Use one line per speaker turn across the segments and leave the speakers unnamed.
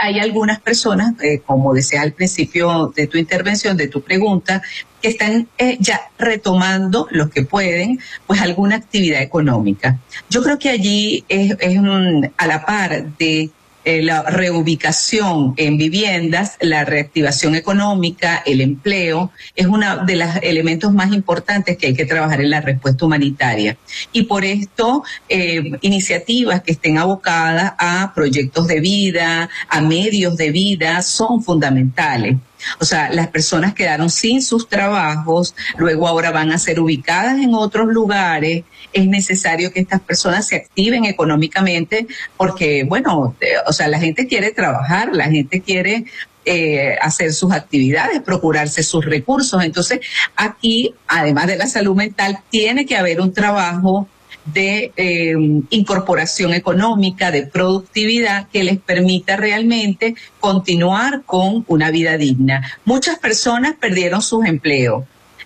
hay algunas personas, como decías al principio de tu intervención, de tu pregunta, que están ya retomando los que pueden, pues alguna actividad económica. Yo creo que allí es a la par de la reubicación en viviendas, la reactivación económica, el empleo, es uno de los elementos más importantes que hay que trabajar en la respuesta humanitaria. Y por esto, iniciativas que estén abocadas a proyectos de vida, a medios de vida, son fundamentales. O sea, las personas quedaron sin sus trabajos, luego ahora van a ser ubicadas en otros lugares. Es necesario que estas personas se activen económicamente porque, bueno, o sea, la gente quiere trabajar, la gente quiere hacer sus actividades, procurarse sus recursos. Entonces, aquí, además de la salud mental, tiene que haber un trabajo de incorporación económica, de productividad que les permita realmente continuar con una vida digna. Muchas personas perdieron sus empleos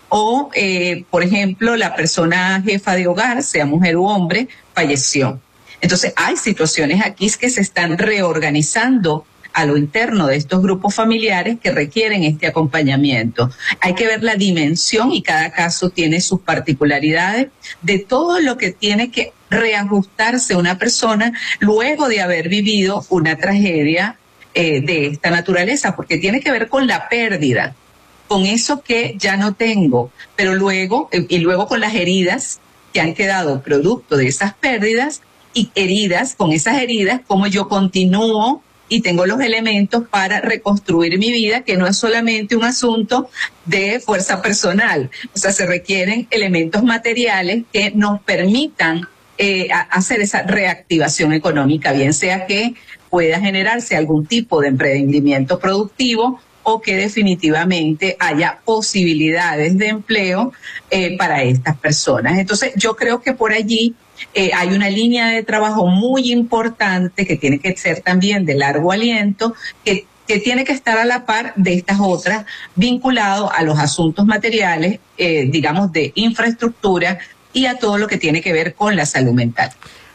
o, por ejemplo, la persona jefa de hogar, sea mujer u hombre, falleció. Entonces hay situaciones aquí que se están reorganizando a lo interno de estos grupos familiares que requieren este acompañamiento. Hay que ver la dimensión y cada caso tiene sus particularidades de todo lo que tiene que reajustarse una persona luego de haber vivido una tragedia de esta naturaleza, porque tiene que ver con la pérdida, con eso que ya no tengo, pero luego, y luego con las heridas que han quedado producto de esas pérdidas y heridas, con esas heridas, cómo yo continúo y tengo los elementos para reconstruir mi vida, que no es solamente un asunto de fuerza personal. O sea, se requieren elementos materiales que nos permitan hacer esa reactivación económica, bien sea que pueda generarse algún tipo de emprendimiento productivo o que definitivamente haya posibilidades de empleo para estas personas. Entonces, yo creo que por allí hay una línea de trabajo muy importante que tiene que ser también de largo aliento, que tiene que estar a la par de estas otras, vinculado a los asuntos materiales, digamos, de infraestructura y a todo lo que tiene que ver con la salud mental.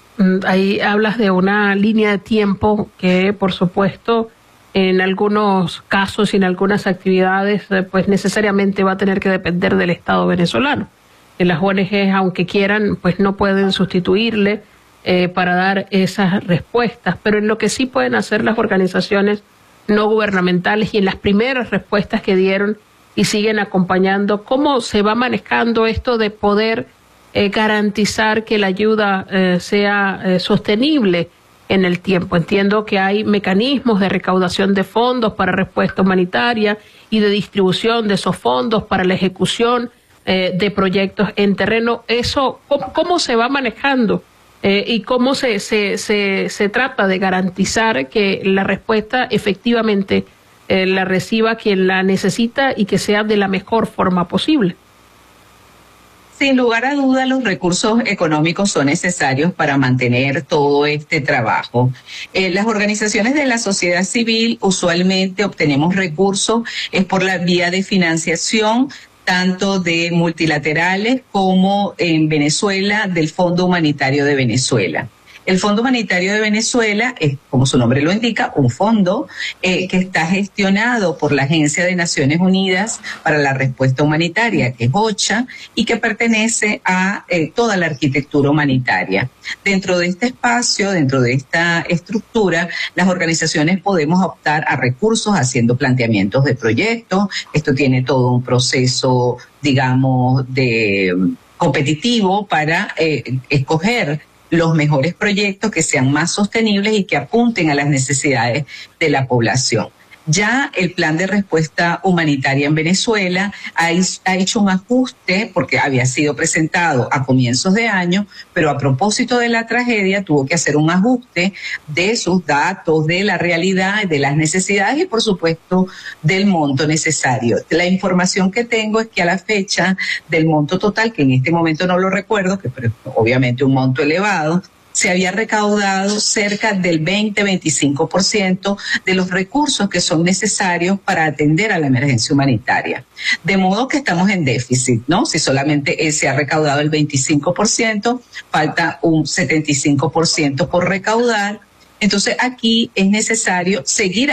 Ahí hablas de una línea de tiempo que, por supuesto, en algunos casos y en algunas actividades, pues necesariamente va a tener que depender del Estado venezolano. Las ONGs, aunque quieran, pues no pueden sustituirle para dar esas respuestas, pero en lo que sí pueden hacer las organizaciones no gubernamentales y en las primeras respuestas que dieron y siguen acompañando, ¿cómo se va manejando esto de poder garantizar que la ayuda sea sostenible en el tiempo? Entiendo que hay mecanismos de recaudación de fondos para respuesta humanitaria y de distribución de esos fondos para la ejecución de proyectos en terreno. Eso, ¿cómo se va manejando y cómo se trata de garantizar que la respuesta efectivamente la reciba quien la necesita y que sea de la mejor forma posible?
Sin lugar a duda, los recursos económicos son necesarios para mantener todo este trabajo. Las organizaciones de la sociedad civil usualmente obtenemos recursos por la vía de financiación, tanto de multilaterales como en Venezuela del Fondo Humanitario de Venezuela. El Fondo Humanitario de Venezuela es, como su nombre lo indica, un fondo que está gestionado por la Agencia de Naciones Unidas para la Respuesta Humanitaria, que es OCHA, y que pertenece a toda la arquitectura humanitaria. Dentro de este espacio, dentro de esta estructura, las organizaciones podemos optar a recursos haciendo planteamientos de proyectos. Esto tiene todo un proceso, digamos, de competitivo para escoger los mejores proyectos que sean más sostenibles y que apunten a las necesidades de la población. Ya el plan de respuesta humanitaria en Venezuela ha hecho un ajuste porque había sido presentado a comienzos de año, pero a propósito de la tragedia tuvo que hacer un ajuste de sus datos, de la realidad, de las necesidades y por supuesto del monto necesario. La información que tengo es que a la fecha del monto total, que en este momento no lo recuerdo, que pero obviamente un monto elevado, se había recaudado cerca del 20-25% de los recursos que son necesarios para atender a la emergencia humanitaria. De modo que estamos en déficit, ¿no? Si solamente se ha recaudado el 25%, falta un 75% por recaudar. Entonces aquí es necesario seguir